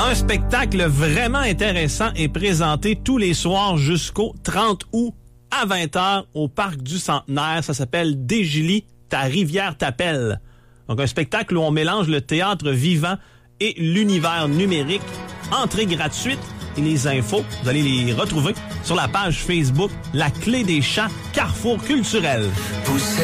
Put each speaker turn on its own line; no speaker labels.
Un spectacle vraiment intéressant est présenté tous les soirs jusqu'au 30 août à 20h au Parc du Centenaire. Ça s'appelle Dégili, ta rivière t'appelle. Donc un spectacle où on mélange le théâtre vivant et l'univers numérique. Entrée gratuite et les infos, vous allez les retrouver sur la page Facebook La Clé des Champs Carrefour culturel.